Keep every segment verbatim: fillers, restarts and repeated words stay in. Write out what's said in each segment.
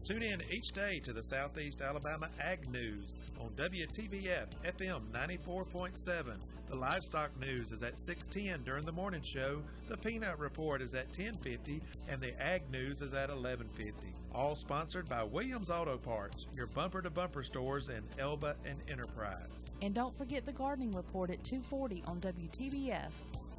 Tune in each day to the Southeast Alabama Ag News on W T B F F M ninety-four point seven. The Livestock News is at six ten during the morning show. The Peanut Report is at ten fifty, and the Ag News is at eleven fifty. All sponsored by Williams Auto Parts, your bumper-to-bumper stores in Elba and Enterprise. And don't forget the Gardening Report at two forty on W T B F.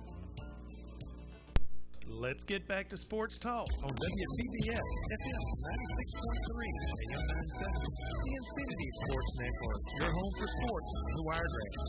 Let's get back to sports talk on W T B F F M ninety-six point three, A M nine seventy, the Infinity Sports Network, your home for sports on the Wiregrass.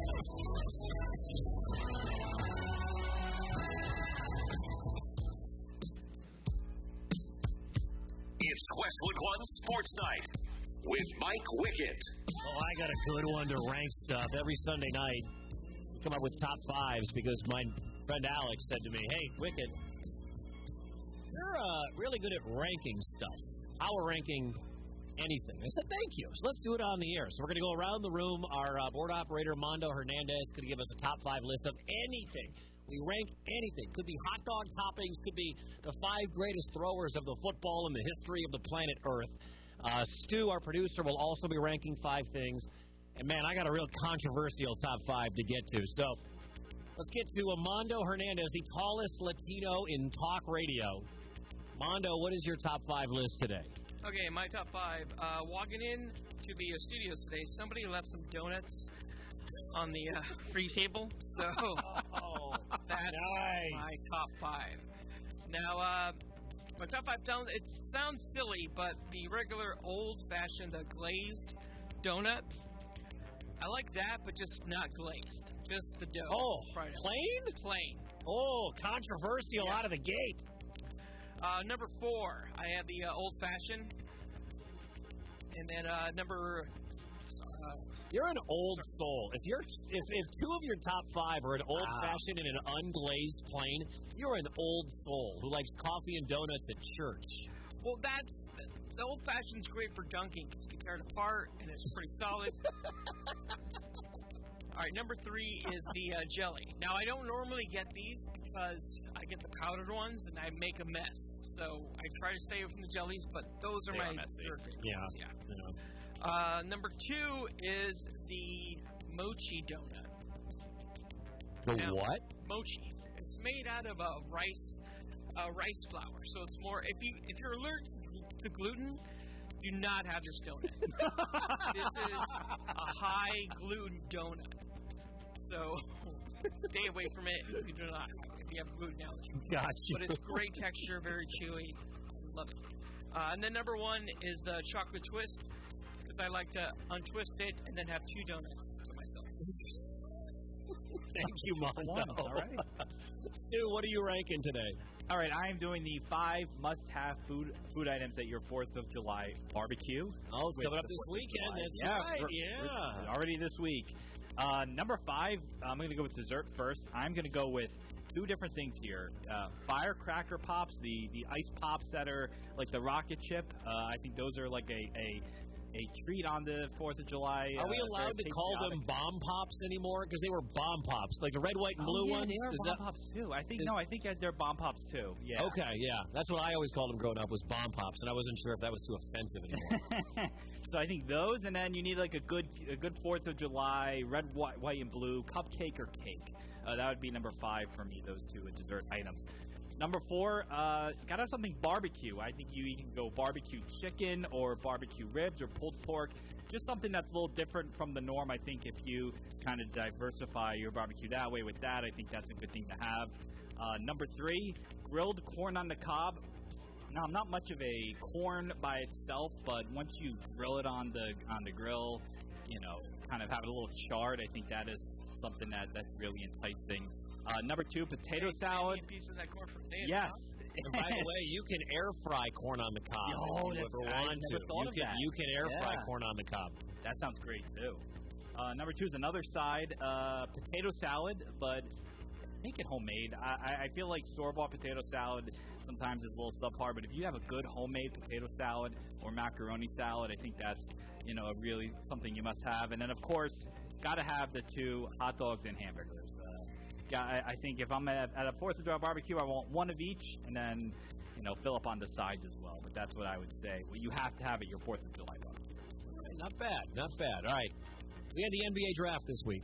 It's Westwood One Sports Night with Mike Wickett. Oh, I got a good one to rank stuff. Every Sunday night, we come up with top fives because my friend Alex said to me, hey, Wickett, you're uh, really good at ranking stuff. Power ranking anything. I said, thank you. So let's do it on the air. So we're going to go around the room. Our uh, board operator, Mondo Hernandez, is going to give us a top five list of anything. We rank anything. Could be hot dog toppings. Could be the five greatest throwers of the football in the history of the planet Earth. Uh, Stu, our producer, will also be ranking five things. And, man, I got a real controversial top five to get to. So let's get to Mondo Hernandez, the tallest Latino in talk radio. Mondo, what is your top five list today? Okay, my top five. Uh, walking in to the uh, studios today, somebody left some donuts on the uh, free table. So oh, that's nice. my top five. Now, uh, my top five sounds, it sounds silly, but the regular old-fashioned uh, glazed donut, I like that, but just not glazed. Just the dough. Oh, right plain? Plain. Oh, controversial yeah. out of the gate. Uh, number four, I have the uh, old-fashioned. And then uh, number... Uh, you're an old soul. If you're, if, if two of your top five are an old-fashioned wow. and an unglazed plain, you're an old soul who likes coffee and donuts at church. Well, that's... The old-fashioned's great for dunking. It's tear it apart, and it's pretty solid. All right, number three is the uh, jelly. Now, I don't normally get these because I get the powdered ones, and I make a mess. So I try to stay away from the jellies, but those are they my are third favorite yeah. ones. Yeah. yeah. Uh, number two is the mochi donut. The now, what? Mochi. It's made out of uh, rice, uh, rice flour. So it's more. If you if you're allergic to gluten, do not have this donut. This is a high gluten donut. So stay away from it if you do not if you have a gluten allergy. Gotcha. But it's great texture, very chewy. Love it. Uh, and then number one is the chocolate twist, because I like to untwist it and then have two donuts to myself. Thank you, Mondo. All right. Stu, what are you ranking today? All right, I am doing the five must-have food food items at your fourth of July barbecue. Oh, it's coming up this weekend. That's yeah, right, we're, yeah. We're already this week. Uh, number five, I'm going to go with dessert first. I'm going to go with two different things here. Uh, firecracker pops, the, the ice pops that are like the rocket chip. Uh, I think those are like a, a a treat on the fourth of July. Are we uh, allowed to call them bomb pops anymore? Because they were bomb pops, like the red, white, and blue oh, yeah, ones. They are is bomb that, pops too. I think is, no, I think they're bomb pops too. Yeah. Okay, yeah, that's what I always called them growing up was bomb pops, and I wasn't sure if that was too offensive anymore. So I think those, and then you need like a good a good Fourth of July red, white, white, and blue cupcake or cake. Uh, that would be number five for me. Those two dessert items. Number four, uh, gotta have something barbecue. I think you, you can go barbecue chicken or barbecue ribs or pulled pork. Just something that's a little different from the norm. I think if you kind of diversify your barbecue that way with that, I think that's a good thing to have. Uh, number three, grilled corn on the cob. Now, I'm not much of a corn by itself, but once you grill it on the on the grill, you know, kind of have it a little charred, I think that is something that, that's really enticing. Uh, number two, potato salad. A piece of that corn from there. Yes. And by the way, you can air fry corn on the cob oh, if you ever I want never to. Thought You of can that. you can air yeah. fry corn on the cob. That sounds great too. Uh, number two is another side, uh, potato salad, but make it homemade. I, I feel like store-bought potato salad sometimes is a little subpar, but if you have a good homemade potato salad or macaroni salad, I think that's, you know, really something you must have. And then, of course, got to have the two hot dogs and hamburgers. Uh, I think if I'm at, at a fourth of July barbecue, I want one of each, and then you know, fill up on the sides as well. But that's what I would say. Well, you have to have it your fourth of July barbecue. All right, not bad, not bad. All right, we had the N B A draft this week.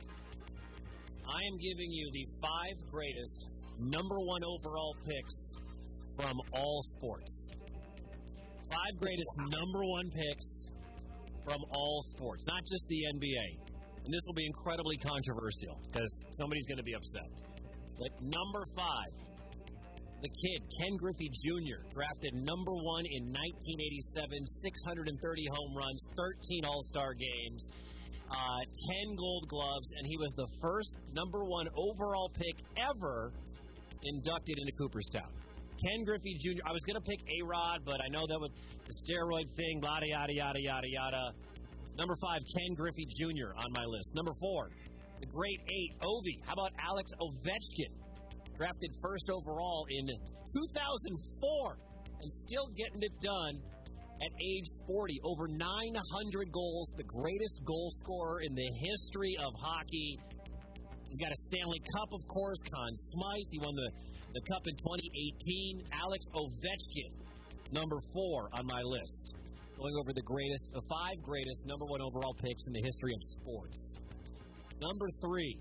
I am giving you the five greatest number one overall picks from all sports. Five greatest number one picks from all sports, not just the N B A. And this will be incredibly controversial because somebody's going to be upset. But number five, the kid, Ken Griffey Junior, drafted number one in nineteen eighty-seven, six hundred thirty home runs, thirteen All-Star games, uh, ten Gold Gloves, and he was the first number one overall pick ever inducted into Cooperstown. Ken Griffey Junior I was going to pick A-Rod, but I know that with the steroid thing, yada, yada, yada, yada, yada. Number five, Ken Griffey Junior on my list. Number four, the great eight, Ovi. How about Alex Ovechkin? Drafted first overall in two thousand four and still getting it done at age forty. Over nine hundred goals, the greatest goal scorer in the history of hockey. He's got a Stanley Cup, of course. Conn Smythe, he won the, the Cup in twenty eighteen. Alex Ovechkin, number four on my list. Going over the greatest, the five greatest number one overall picks in the history of sports. Number three,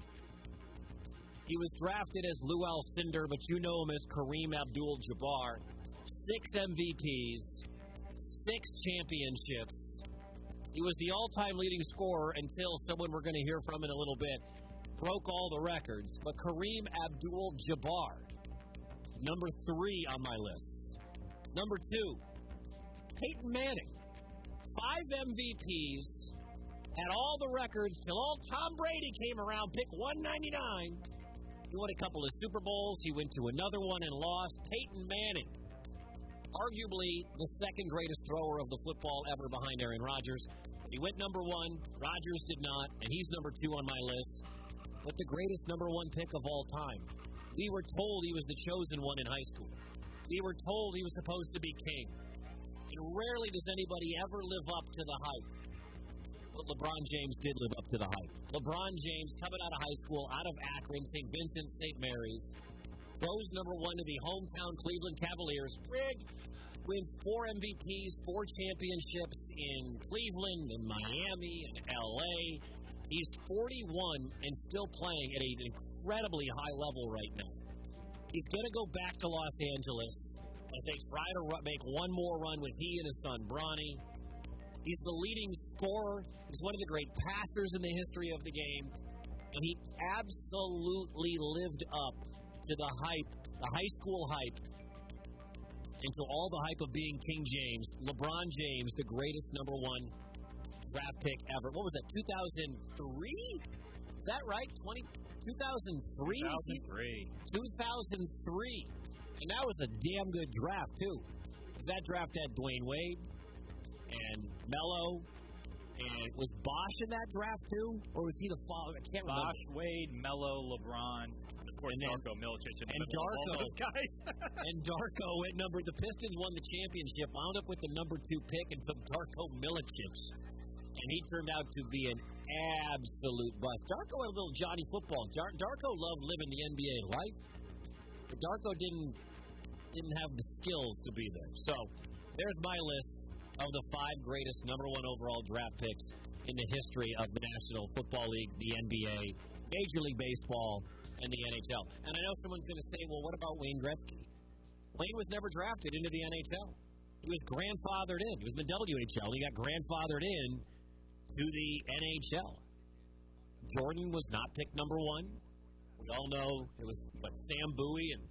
he was drafted as Lou Alcindor, but you know him as Kareem Abdul-Jabbar. Six M V Ps, six championships. He was the all-time leading scorer until someone we're going to hear from in a little bit broke all the records. But Kareem Abdul-Jabbar, number three on my list. Number two, Peyton Manning. Five M V Ps, had all the records till all Tom Brady came around, pick one ninety-nine. He won a couple of Super Bowls. He went to another one and lost. Peyton Manning, arguably the second greatest thrower of the football ever behind Aaron Rodgers. He went number one. Rodgers did not, and he's number two on my list. But the greatest number one pick of all time. We were told he was the chosen one in high school. We were told he was supposed to be king. And rarely does anybody ever live up to the hype. But LeBron James did live up to the hype. LeBron James, coming out of high school, out of Akron, Saint Vincent, Saint Mary's, goes number one to the hometown Cleveland Cavaliers. Rig wins four M V Ps, four championships in Cleveland, in Miami, in L A. He's forty-one and still playing at an incredibly high level right now. He's going to go back to Los Angeles as they try to run, make one more run with he and his son, Bronny. He's the leading scorer. He's one of the great passers in the history of the game. And he absolutely lived up to the hype, the high school hype, and to all the hype of being King James. LeBron James, the greatest number one draft pick ever. What was that, two thousand three? Is that right? twenty, two thousand three? two thousand three. two thousand three. And that was a damn good draft, too. Because that draft had Dwayne Wade and Melo. And was Bosh in that draft, too? Or was he the father? I can't remember. Bosh, Wade, Melo, LeBron, and of course, And then- Darko Milicic. In the and middle of all Darko. those guys. And Darko at number, the Pistons won the championship, wound up with the number two pick and took Darko Milicic. And he turned out to be an absolute bust. Darko had a little Johnny football. Dar- Darko loved living the N B A life, but Darko didn't didn't have the skills to be there. So there's my list of the five greatest number one overall draft picks in the history of the National Football League, the N B A, Major League Baseball, and the N H L. And I know someone's going to say, well, what about Wayne Gretzky? Wayne was never drafted into the N H L. He was grandfathered in. He was in the W H L. He got grandfathered in to the N H L. Jordan was not picked number one. We all know it was, what, Sam Bowie and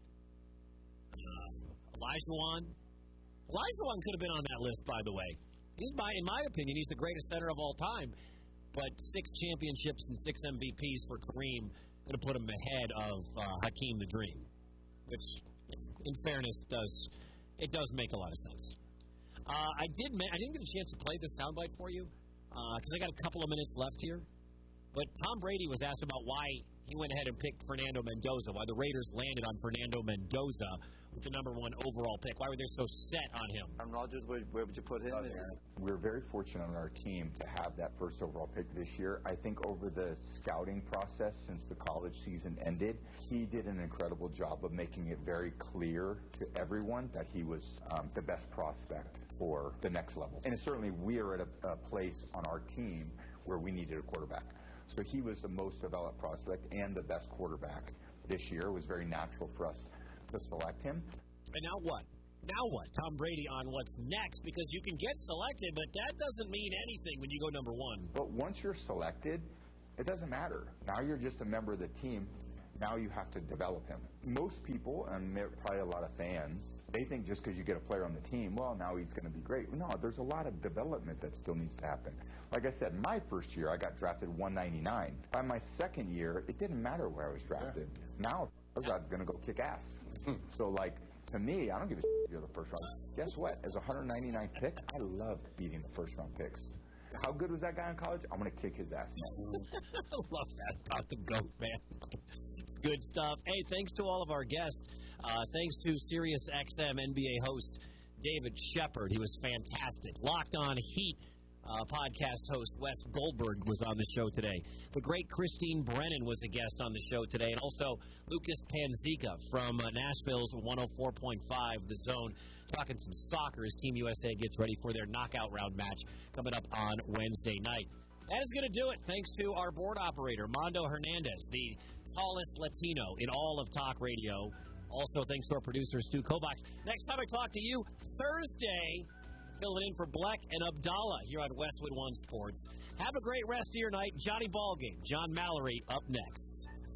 uh, Olajuwon. Olajuwon could have been on that list, by the way. He's, by, in my opinion, he's the greatest center of all time. But six championships and six M V Ps for Kareem could have put him ahead of uh, Hakeem the Dream, which, in fairness, does it does make a lot of sense. Uh, I did. Ma- I didn't get a chance to play this soundbite for you because uh, I got a couple of minutes left here. But Tom Brady was asked about why he went ahead and picked Fernando Mendoza, why the Raiders landed on Fernando Mendoza with the number one overall pick. Why were they so set on him? Aaron Rodgers, where, where would you put him? Is We're very fortunate on our team to have that first overall pick this year. I think over the scouting process since the college season ended, he did an incredible job of making it very clear to everyone that he was um, the best prospect for the next level. And certainly we are at a, a place on our team where we needed a quarterback. So he was the most developed prospect and the best quarterback this year. It was very natural for us to select him. And now what? Now what? Tom Brady on what's next, because you can get selected, but that doesn't mean anything when you go number one. But once you're selected, it doesn't matter. Now you're just a member of the team. Now you have to develop him. Most people, and there are probably a lot of fans, they think just because you get a player on the team, well, now he's going to be great. No, there's a lot of development that still needs to happen. Like I said, my first year, I got drafted one ninety-nine. By my second year, it didn't matter where I was drafted. Yeah. Now I was going to go kick ass. So, like, to me, I don't give a shit if you're the first round. Guess what? As a one ninety-ninth pick, I love beating the first round picks. How good was that guy in college? I'm going to kick his ass now. I love that about the GOAT, man. It's good stuff. Hey, thanks to all of our guests. Uh, thanks to Sirius X M N B A host David Shepard. He was fantastic. Locked On Heat uh, podcast host Wes Goldberg was on the show today. The great Christine Brennan was a guest on the show today. And also Lucas Panzica from uh, Nashville's one oh four point five The Zone. Talking some soccer as Team U S A gets ready for their knockout round match coming up on Wednesday night. That is going to do it. Thanks to our board operator, Mondo Hernandez, the tallest Latino in all of talk radio. Also, thanks to our producer, Stu Kovacs. Next time I talk to you, Thursday, filling in for Bleck and Abdallah here on Westwood One Sports. Have a great rest of your night. Johnny Ballgame, John Mallory, up next.